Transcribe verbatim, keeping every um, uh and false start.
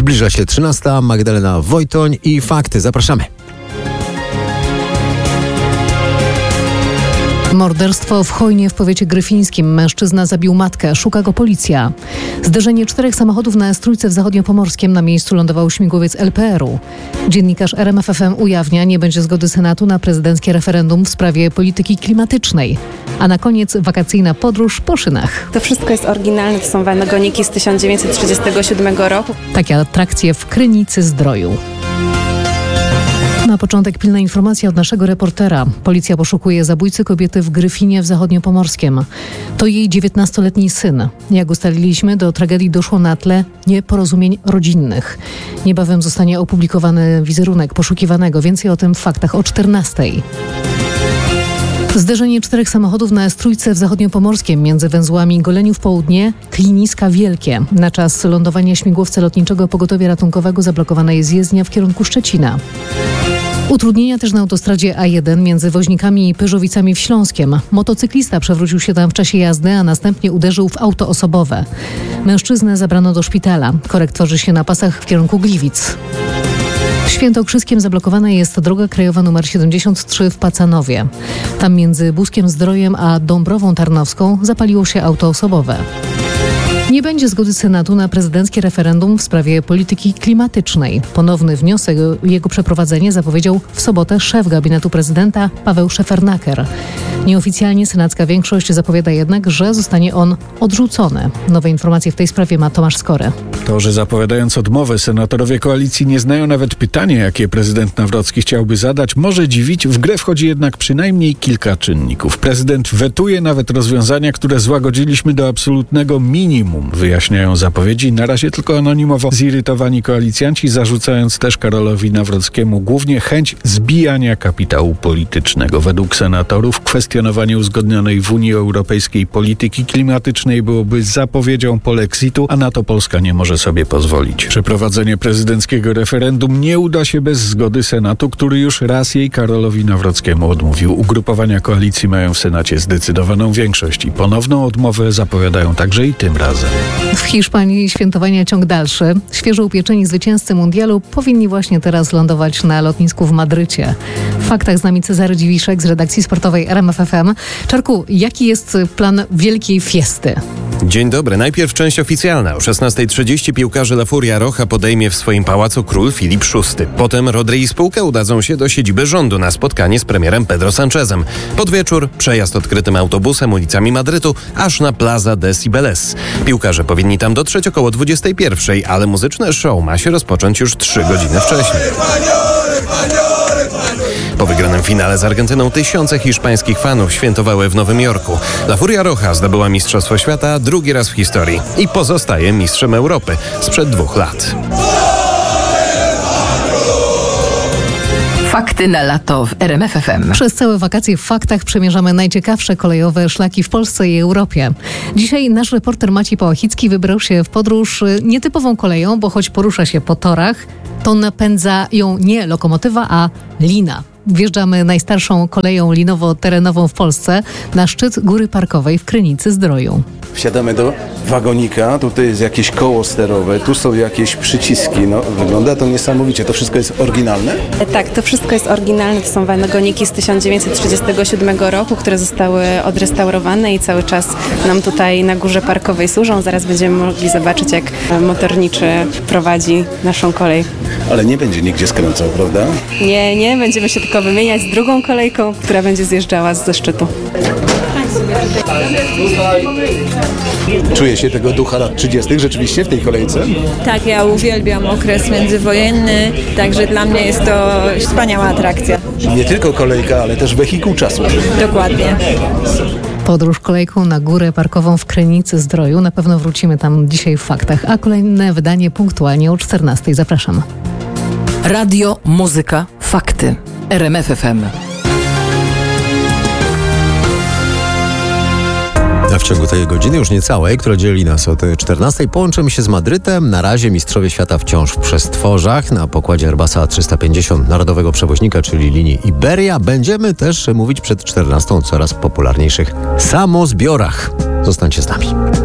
Zbliża się trzynasta. Magdalena Wojtoń i fakty. Zapraszamy. Morderstwo w Chojnie w powiecie gryfińskim. Mężczyzna zabił matkę. Szuka go policja. Zderzenie czterech samochodów na S trójce w Zachodniopomorskiem. Na miejscu lądował śmigłowiec L P R u. Dziennikarz R M F F M ujawnia, nie będzie zgody Senatu na prezydenckie referendum w sprawie polityki klimatycznej. A na koniec wakacyjna podróż po szynach. To wszystko jest oryginalne. To są wagoniki z tysiąc dziewięćset trzydziestego siódmego roku. Takie atrakcje w Krynicy-Zdroju. Na początek pilna informacja od naszego reportera. Policja poszukuje zabójcy kobiety w Gryfinie w Zachodniopomorskiem. To jej dziewiętnastoletni syn. Jak ustaliliśmy, do tragedii doszło na tle nieporozumień rodzinnych. Niebawem zostanie opublikowany wizerunek poszukiwanego. Więcej o tym w faktach o czternastej. Zderzenie czterech samochodów na S trójce w Zachodniopomorskiem między węzłami Goleniów Południe, Kliniska Wielkie. Na czas lądowania śmigłowca lotniczego pogotowia ratunkowego zablokowana jest jezdnia w kierunku Szczecina. Utrudnienia też na autostradzie A jeden między Woźnikami i Pyrzowicami w Śląskiem. Motocyklista przewrócił się tam w czasie jazdy, a następnie uderzył w auto osobowe. Mężczyznę zabrano do szpitala. Korek tworzy się na pasach w kierunku Gliwic. W Świętokrzyskiem zablokowana jest droga krajowa nr siedemdziesiąt trzy w Pacanowie. Tam między Buskiem Zdrojem a Dąbrową Tarnowską zapaliło się auto osobowe. Nie będzie zgody Senatu na prezydenckie referendum w sprawie polityki klimatycznej. Ponowny wniosek o jego przeprowadzenie zapowiedział w sobotę szef gabinetu prezydenta Paweł Szefernaker. Nieoficjalnie senacka większość zapowiada jednak, że zostanie on odrzucony. Nowe informacje w tej sprawie ma Tomasz Skory. To, że zapowiadając odmowę, senatorowie koalicji nie znają nawet pytania, jakie prezydent Nawrocki chciałby zadać, może dziwić. W grę wchodzi jednak przynajmniej kilka czynników. Prezydent wetuje nawet rozwiązania, które złagodziliśmy do absolutnego minimum, wyjaśniają zapowiedzi. Na razie tylko anonimowo zirytowani koalicjanci, zarzucając też Karolowi Nawrockiemu głównie chęć zbijania kapitału politycznego. Według senatorów kwestionowanie uzgodnionej w Unii Europejskiej polityki klimatycznej byłoby zapowiedzią polexitu, a na to Polska nie może sobie pozwolić. Przeprowadzenie prezydenckiego referendum nie uda się bez zgody Senatu, który już raz jej Karolowi Nawrockiemu odmówił. Ugrupowania koalicji mają w Senacie zdecydowaną większość i ponowną odmowę zapowiadają także i tym razem. W Hiszpanii świętowania ciąg dalszy. Świeżo upieczeni zwycięzcy mundialu powinni właśnie teraz lądować na lotnisku w Madrycie. W faktach z nami Cezary Dziwiszek z redakcji sportowej R M F F M. Czarku, jaki jest plan wielkiej fiesty? Dzień dobry. Najpierw część oficjalna. O szesnastej trzydzieści piłkarze La Furia Roja podejmie w swoim pałacu król Filip szósty. Potem Rodri i spółka udadzą się do siedziby rządu na spotkanie z premierem Pedro Sanchezem. Pod wieczór przejazd odkrytym autobusem ulicami Madrytu aż na Plaza de Cibeles. Piłkarze powinni tam dotrzeć około dwudziestej pierwszej, ale muzyczne show ma się rozpocząć już trzy godziny wcześniej. Po wygranym finale z Argentyną tysiące hiszpańskich fanów świętowały w Nowym Jorku. La Furia Roja zdobyła Mistrzostwo Świata drugi raz w historii i pozostaje mistrzem Europy sprzed dwóch lat. Fakty na lato w R M F F M. Przez całe wakacje w faktach przemierzamy najciekawsze kolejowe szlaki w Polsce i Europie. Dzisiaj nasz reporter Maciej Pałachicki wybrał się w podróż nietypową koleją, bo choć porusza się po torach, to napędza ją nie lokomotywa, a lina. Wjeżdżamy najstarszą koleją linowo-terenową w Polsce na szczyt Góry Parkowej w Krynicy-Zdroju. Wsiadamy do wagonika, tutaj jest jakieś koło sterowe, tu są jakieś przyciski. No, wygląda to niesamowicie. To wszystko jest oryginalne? Tak, to wszystko jest oryginalne. To są wagoniki z tysiąc dziewięćset trzydziestego siódmego roku, które zostały odrestaurowane i cały czas nam tutaj na Górze Parkowej służą. Zaraz będziemy mogli zobaczyć, jak motorniczy prowadzi naszą kolej. Ale nie będzie nigdzie skręcał, prawda? Nie, nie. Będziemy się tylko wymieniać z drugą kolejką, która będzie zjeżdżała ze szczytu. Czuje się tego ducha lat trzydziestych rzeczywiście w tej kolejce? Tak, ja uwielbiam okres międzywojenny, także dla mnie jest to wspaniała atrakcja. Nie tylko kolejka, ale też wehikuł czasu. Dokładnie. Podróż kolejką na Górę Parkową w Krynicy-Zdroju. Na pewno wrócimy tam dzisiaj w faktach, a kolejne wydanie punktualnie o czternastej. Zapraszam. Radio, muzyka, fakty. R M F F M. A w ciągu tej godziny, już niecałej, która dzieli nas od czternastej, połączymy się z Madrytem. Na razie mistrzowie świata wciąż w przestworzach. Na pokładzie Airbusa trzysta pięćdziesiąt narodowego przewoźnika, czyli linii Iberia. Będziemy też mówić przed czternastą o coraz popularniejszych samozbiorach. Zostańcie z nami.